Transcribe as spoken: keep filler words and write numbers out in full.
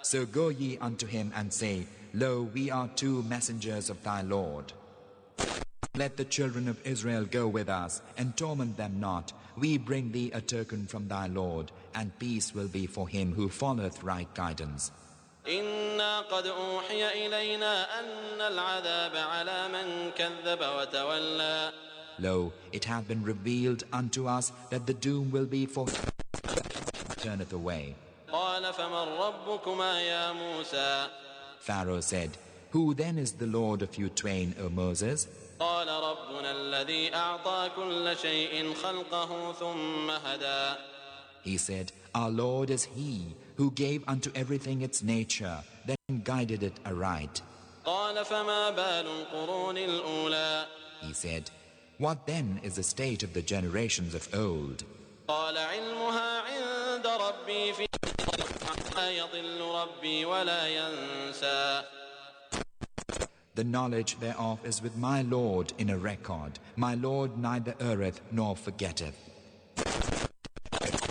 So go ye unto him and say, Lo, we are two messengers of thy Lord. Let the children of Israel go with us, and torment them not. We bring thee a token from thy Lord, and peace will be for him who followeth right guidance. إنا قد أوحي إلينا أن العذاب على من كذب وتولى. Lo, it hath been revealed unto us that the doom will be for him who turneth away. قال فمن ربكما يا موسى. Pharaoh said, Who then is the Lord of you twain, O Moses? قال ربنا الذي أعطى كل شيء خلقه ثم هدى. He said, Our Lord is He who gave unto everything its nature, then guided it aright. قال فما بال القرون الأولى. He said, What then is the state of the generations of old? قال علمها عند ربي في لا يضل ربي ولا ينسى. The knowledge thereof is with my Lord in a record. My Lord neither erreth nor forgetteth.